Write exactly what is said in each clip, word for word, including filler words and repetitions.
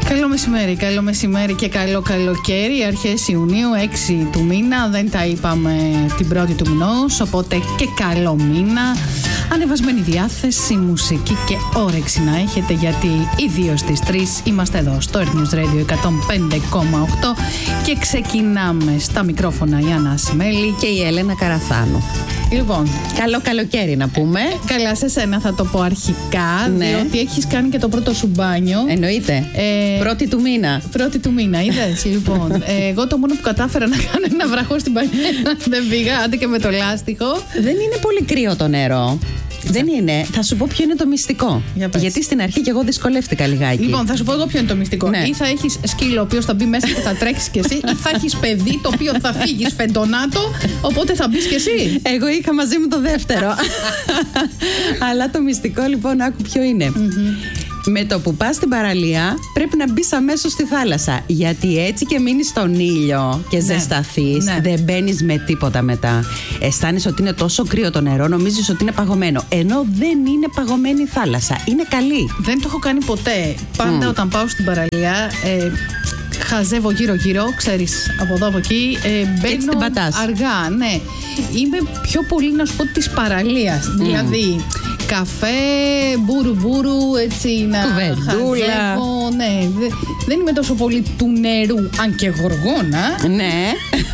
Καλό μεσημέρι, καλό μεσημέρι και καλό καλοκαίρι. Αρχές Ιουνίου, έξι του μήνα. Δεν τα είπαμε την πρώτη του μηνός, οπότε και καλό μήνα. Ανεβασμένη διάθεση, μουσική και όρεξη να έχετε, γιατί ιδίως στις τρεις είμαστε εδώ στο Earth News Radio εκατόν πέντε κόμμα οκτώ και ξεκινάμε στα μικρόφωνα η Άννα Ασημέλη και η Έλενα Καραθάνου. Λοιπόν, καλό καλοκαίρι να πούμε. Καλά, σε σένα θα το πω αρχικά, ναι. Διότι έχεις κάνει και το πρώτο σου μπάνιο. Εννοείται. Ε, πρώτη του μήνα. Πρώτη του μήνα, είδες. Λοιπόν, ε, εγώ το μόνο που κατάφερα να κάνω είναι να βραχώ στην μπανιέρα. Δεν πήγα, άντε και με το λάστιχο. Δεν είναι πολύ κρύο το νερό. Δεν είναι. Θα σου πω ποιο είναι το μυστικό. Για Γιατί στην αρχή και εγώ δυσκολεύτηκα λιγάκι. Λοιπόν, θα σου πω εγώ ποιο είναι το μυστικό. Ναι. Ή θα έχεις σκύλο ο οποίος θα μπει μέσα και θα τρέξεις κι εσύ, ή θα έχεις παιδί το οποίο θα φύγει φεντονάτο, οπότε θα μπεις κι εσύ. Εγώ είχα μαζί μου το δεύτερο. Αλλά το μυστικό λοιπόν, άκου ποιο είναι. Mm-hmm. Με το που πας στην παραλία πρέπει να μπεις αμέσως στη θάλασσα. Γιατί έτσι και μείνεις στον ήλιο και ναι. ζεσταθείς, ναι. δεν μπαίνεις με τίποτα μετά. Αισθάνεσαι ότι είναι τόσο κρύο το νερό, νομίζεις ότι είναι παγωμένο. Ενώ δεν είναι παγωμένη η θάλασσα. Είναι καλή. Δεν το έχω κάνει ποτέ. Πάντα mm. όταν πάω στην παραλία. Ε, χαζεύω γύρω-γύρω, ξέρεις, από εδώ από εκεί. Ε, μπαίνω αργά, ναι. Είμαι πιο πολύ, να σου πω, της παραλίας. Mm. Δηλαδή, καφέ, μπούρου-μπούρου, έτσι να χαζεύω. Ναι, δε, δεν είμαι τόσο πολύ του νερού, αν και γοργόνα. Ναι.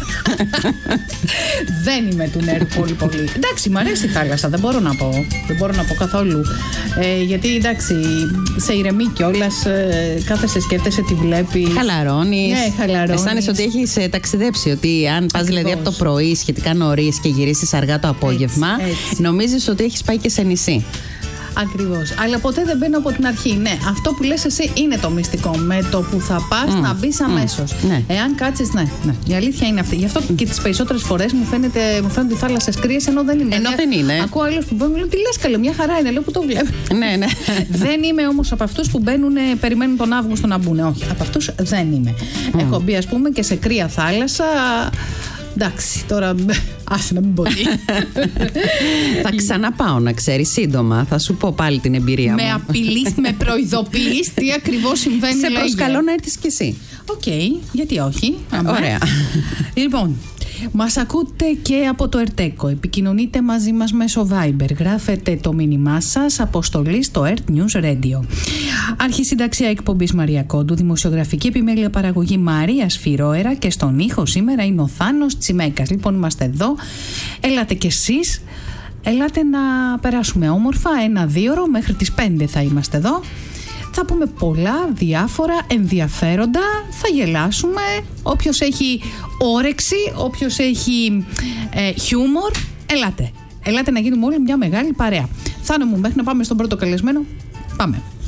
Δεν είμαι του νερού πολύ πολύ. Εντάξει, μ' αρέσει η θάλασσα, δεν μπορώ να πω. Δεν μπορώ να πω καθόλου. Ε, γιατί εντάξει, σε ηρεμεί κιόλας, ε, κάθεσαι, σκέφτεσαι, τη βλέπει. Χαλαρώνεις. Ναι, χαλαρώνεις. Αισθάνεσαι ότι έχεις ε, ταξιδέψει. Ότι αν πας δηλαδή από το πρωί σχετικά νωρίς και γυρίσεις αργά το απόγευμα, έτσι, έτσι. νομίζεις ότι έχεις πάει και σε νησί. Ακριβώς. Αλλά ποτέ δεν μπαίνω από την αρχή. Ναι, αυτό που λες εσύ είναι το μυστικό. Με το που θα πας mm. να μπεις αμέσως. Mm. Ναι. Εάν κάτσεις, ναι, ναι. Η αλήθεια είναι αυτή. Γι' αυτό και τις περισσότερες φορές μου, φαίνεται, μου φαίνονται οι θάλασσες κρύες, ενώ δεν είναι. Ενώ μια... δεν είναι. Ακούω άλλους που μπαίνουν, λέω τι λες καλέ, μια χαρά είναι, λέω που το βλέπω. Ναι, ναι. Δεν είμαι όμως από αυτούς που μπαίνουν, περιμένουν τον Αύγουστο να μπουν. Όχι, από αυτούς δεν είμαι. Mm. Έχω μπει, ας πούμε, και σε κρύα θάλασσα. Εντάξει, τώρα άσε να μην πω τι. Θα ξαναπάω, να ξέρεις, σύντομα. Θα σου πω πάλι την εμπειρία με μου. Με απειλείς, με προειδοποιείς τι ακριβώς συμβαίνει. Σε προσκαλώ να έρθεις κι εσύ. Οκ, okay, γιατί όχι. Ωραία. Λοιπόν, μας ακούτε και από το Ερτέκο. Επικοινωνείτε μαζί μας μέσω Viber. Γράφετε το μήνυμά σας, αποστολή στο Earth News Radio. Αρχισυνταξία εκπομπής Μαρία Κόντου, δημοσιογραφική επιμέλεια παραγωγή Μαρία Σφυρόερα και στον ήχο σήμερα είναι ο Θάνος Τσιμέκας. Λοιπόν, είμαστε εδώ. Ελάτε κι εσείς. Ελάτε να περάσουμε όμορφα ένα-δύο ώρο, μέχρι τις πέντε θα είμαστε εδώ. Θα πούμε πολλά, διάφορα, ενδιαφέροντα, θα γελάσουμε. Όποιος έχει όρεξη, όποιος έχει ε, χιούμορ, ελάτε. Ελάτε να γίνουμε όλοι μια μεγάλη παρέα. Θάνο μου, μέχρι να πάμε στον πρώτο καλεσμένο, πάμε.